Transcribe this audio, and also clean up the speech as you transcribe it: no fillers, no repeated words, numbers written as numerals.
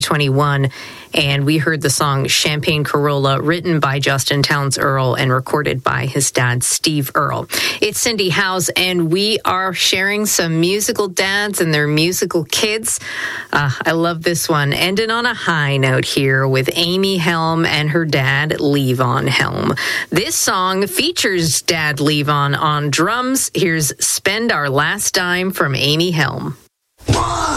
21, and we heard the song Champagne Corolla, written by Justin Townes Earle and recorded by his dad, Steve Earle. It's Cindy Howes, and we are sharing some musical dads and their musical kids. I love this one. Ending on a high note here with Amy Helm and her dad, Levon Helm. This song features Dad Levon on drums. Here's Spend Our Last Dime from Amy Helm. 1